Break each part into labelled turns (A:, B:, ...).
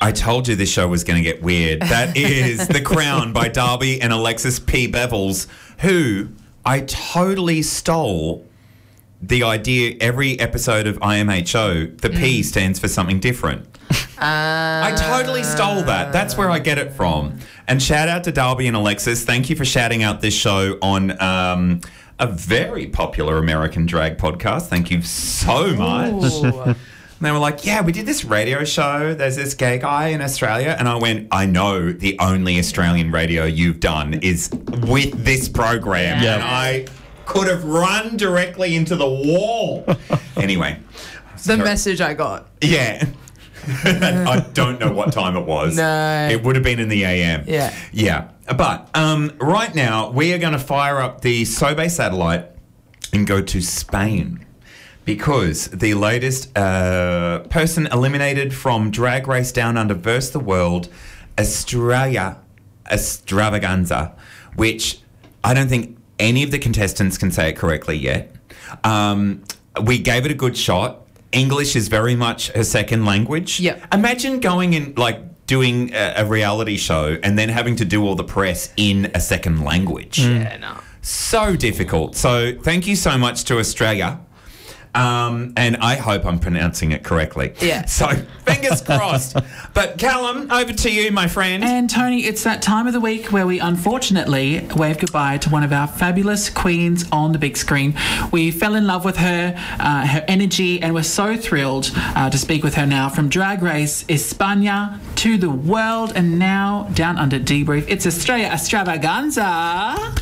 A: I told you this show was going to get weird. That is The Crown by Darby and Alexis P. Bevels, who I totally stole the idea every episode of IMHO, the P stands for something different. I totally stole that. That's where I get it from. And shout out to Darby and Alexis. Thank you for shouting out this show on a very popular American drag podcast. Thank you so much. And they were like, yeah, we did this radio show. There's this gay guy in Australia. And I went, I know the only Australian radio you've done is with this program. Yeah. And I could have run directly into the wall. Anyway.
B: The message I got.
A: Yeah. I don't know what time it was.
B: No.
A: It would have been in the AM.
B: Yeah.
A: Yeah. But right now, we are going to fire up the Sobe satellite and go to Spain. Because the latest person eliminated from Drag Race Down Under vs. the World, Estrella Extravaganza, which I don't think any of the contestants can say it correctly yet. We gave it a good shot. English is very much her second language.
B: Yep.
A: Imagine going and doing a reality show and then having to do all the press in a second language.
B: Yeah, no.
A: So difficult. So thank you so much to Australia. And I hope I'm pronouncing it correctly.
B: Yeah.
A: So fingers crossed. But Callum, over to you, my friend.
C: And Tony, it's that time of the week where we unfortunately wave goodbye to one of our fabulous queens on the big screen. We fell in love with her, her energy, and we're so thrilled to speak with her now from Drag Race España to the world and now Down Under Debrief. It's Estrella Extravaganza.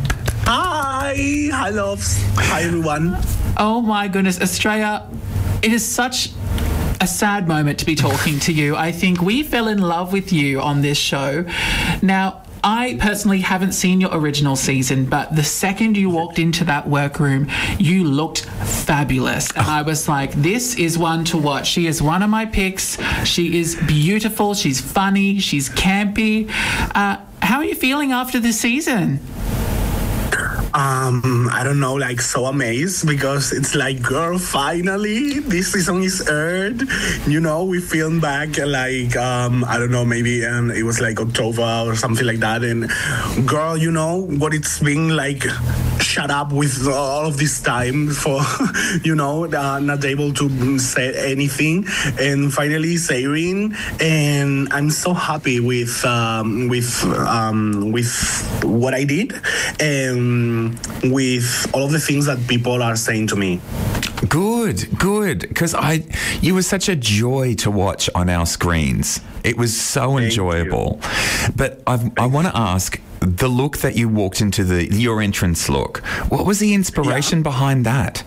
D: Hi loves. Hi everyone.
C: Oh my goodness, Estrella, it is such a sad moment to be talking to you. I think we fell in love with you on this show. Now, I personally haven't seen your original season, but the second you walked into that workroom, you looked fabulous. And I was like, this is one to watch. She is one of my picks. She is beautiful. She's funny. She's campy. How are you feeling after this season?
D: I don't know, so amazed because it's like, girl, finally this season is aired. We filmed back I don't know, maybe it was October or something like that. And girl, what it's been shut up with all of this time for, not able to say anything. And finally it's airing, and I'm so happy with what I did. And with all of the things that people are saying to me.
A: Good. Because you were such a joy to watch on our screens. It was so enjoyable. But I want to ask, the look that you walked into, your entrance look, what was the inspiration behind that?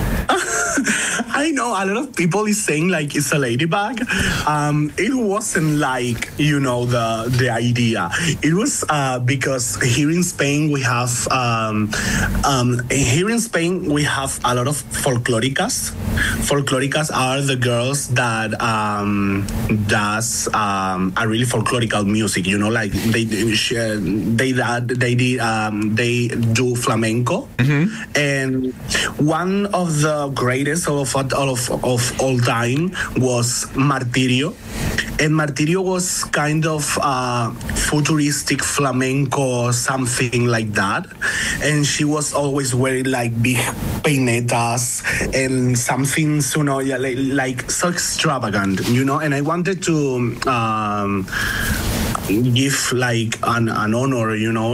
D: I know a lot of people is saying it's a ladybug. It wasn't the idea. It was because here in Spain we have a lot of folclóricas. Folclóricas are the girls that does a really folklorical music. They do flamenco, and one of the greatest of all time was Martirio. And Martirio was kind of futuristic flamenco, something like that. And she was always wearing big peinetas and something, so extravagant, And I wanted to give an honor,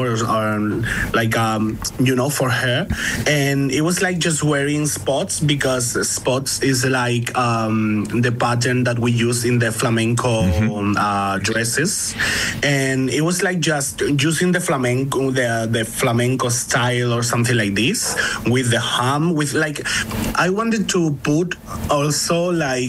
D: for her. And it was just wearing spots, because spots is the pattern that we use in the flamenco dresses. And it was just using the flamenco style or something like this with the ham, with I wanted to put also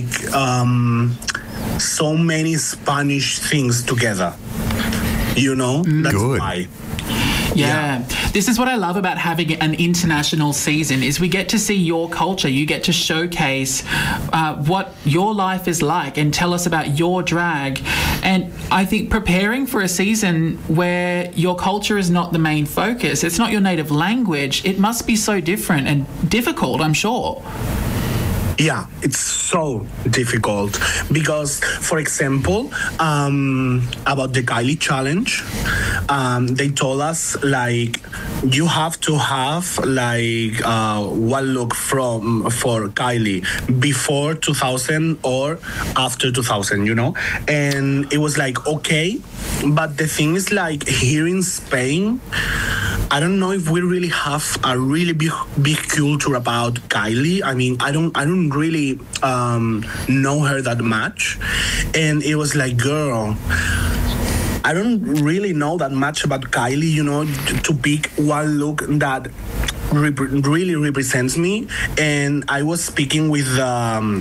D: so many Spanish things together. That's
A: Good.
D: why.
C: Yeah. This is what I love about having an international season is we get to see your culture. You get to showcase what your life is like and tell us about your drag. And I think preparing for a season where your culture is not the main focus, it's not your native language, it must be so different and difficult, I'm sure.
D: Yeah, it's so difficult because, for example, about the Kylie challenge, they told us like you have to have like one look for Kylie before 2000 or after 2000, and it was like okay, but the thing is like here in Spain, I don't know if we really have a really big culture about Kylie. I mean, I don't really know her that much, and it was like, girl, I don't really know that much about Kylie, to pick one look that really represents me. And I was speaking with the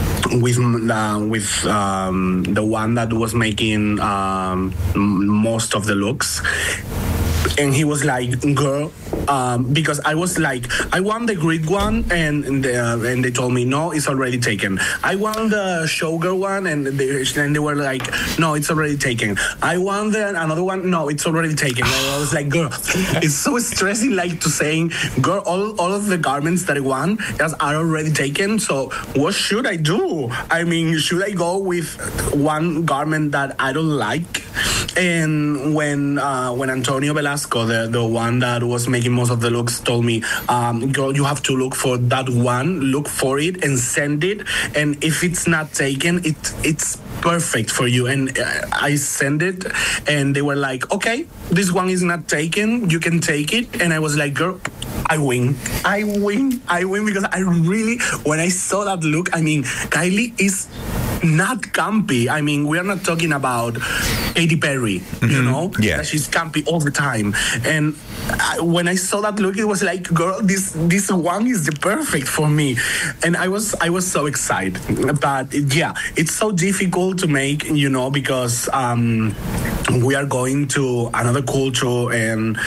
D: one that was making most of the looks. And he was like, girl, because I was like, I want the grid one, and they told me, no, it's already taken. I want the showgirl one, and they were like, no, it's already taken. I want another one, no, it's already taken. And I was like, girl, it's so stressing, like to saying, girl, all of the garments that I want are already taken, so what should I do? I mean, should I go with one garment that I don't like? And when Antonio Velasco, the one that was making most of the looks, told me, girl, you have to look for that one, look for it and send it. And if it's not taken, it's perfect for you. And I sent it, and they were like, okay, this one is not taken, you can take it. And I was like, girl, I win because I really, when I saw that look, I mean, Kylie is not campy. I mean, we are not talking about Katy Perry,
A: Yeah.
D: She's campy all the time. And when I saw that look, it was like, girl, this one is the perfect for me. And I was so excited. But yeah, it's so difficult to make, because we are going to another culture, and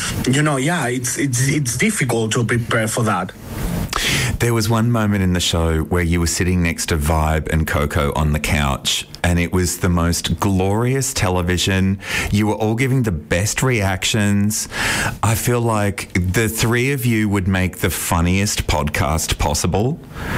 D: it's difficult to prepare for that.
A: There was one moment in the show where you were sitting next to Vibe and Coco on the couch, and it was the most glorious television. You were all giving the best reactions. I feel like the three of you would make the funniest podcast possible.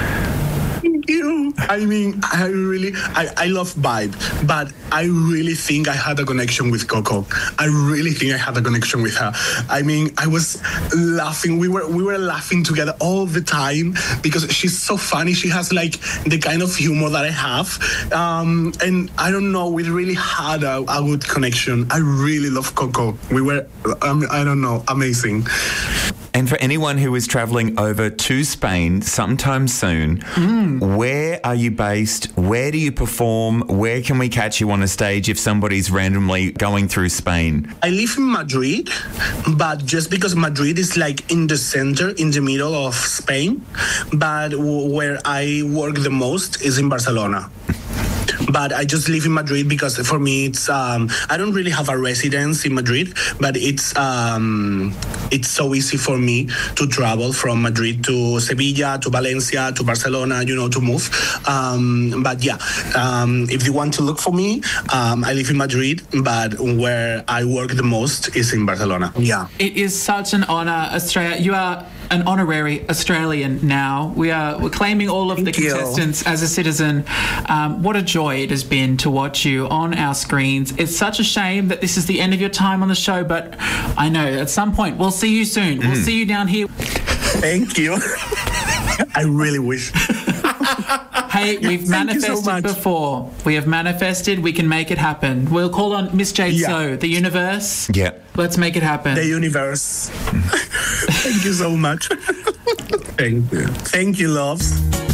D: I mean, I love Vibe, but I really think I had a connection with Coco. I really think I had a connection with her. I mean, I was laughing. We were laughing together all the time because she's so funny. She has like the kind of humor that I have. And I don't know, we really had a good connection. I really love Coco. We were, I don't know, amazing.
A: And for anyone who is travelling over to Spain sometime soon, where are you based? Where do you perform? Where can we catch you on a stage if somebody's randomly going through Spain?
D: I live in Madrid, but just because Madrid is like in the center, in the middle of Spain, but where I work the most is in Barcelona. But I just live in Madrid because for me it's I don't really have a residence in Madrid, but it's so easy for me to travel from Madrid to Sevilla, to Valencia, to Barcelona, to move. But yeah, if you want to look for me, I live in Madrid, but where I work the most is in Barcelona. Yeah.
C: It is such an honour, Australia. You are an honorary Australian now. We're claiming all of the contestants as a citizen. What a joy it has been to watch you on our screens. It's such a shame that this is the end of your time on the show, but I know at some point we'll see you soon. We'll see you down here.
D: Thank you. I really wish.
C: Hey, we've manifested before. We have manifested. We can make it happen. We'll call on Miss Jade So, the universe.
A: Yeah.
C: Let's make it happen.
D: The universe. Thank you so much. Thank you. Thank you, loves.